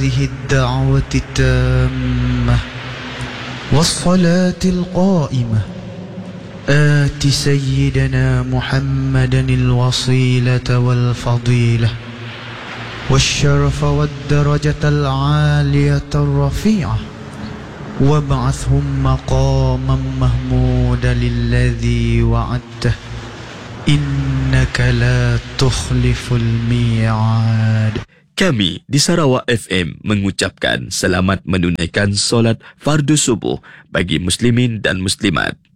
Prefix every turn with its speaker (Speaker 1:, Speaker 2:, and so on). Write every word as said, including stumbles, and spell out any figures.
Speaker 1: هذه الدعوة التامة والصلاة القائمة آت سيدنا محمدا الوصيلة والفضيلة والشرف والدرجة العالية الرفيعة وابعثهم مقاما محمودا الذي وعدته إنك لا تخلف الميعاد.
Speaker 2: Kami di Sarawak F M mengucapkan selamat menunaikan solat fardu subuh bagi muslimin dan muslimat.